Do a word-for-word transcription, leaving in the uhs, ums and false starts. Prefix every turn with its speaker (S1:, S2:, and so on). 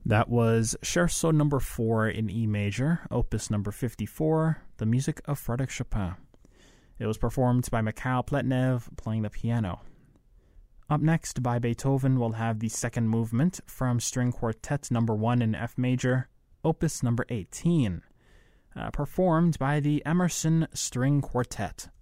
S1: That was Scherzo number four in E major, opus number fifty-four, the music of Frédéric Chopin. It was performed by Mikhail Pletnev playing the piano. Up next, by Beethoven, we'll have the second movement from String Quartet number one in F major, opus number eighteen, uh, performed by the Emerson String Quartet.